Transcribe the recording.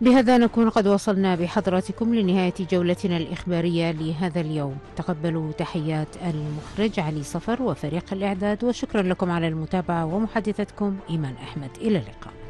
بهذا نكون قد وصلنا بحضراتكم لنهاية جولتنا الإخبارية لهذا اليوم. تقبلوا تحيات المخرج علي صفر وفريق الإعداد، وشكرا لكم على المتابعة، ومحدثتكم إيمان أحمد. إلى اللقاء.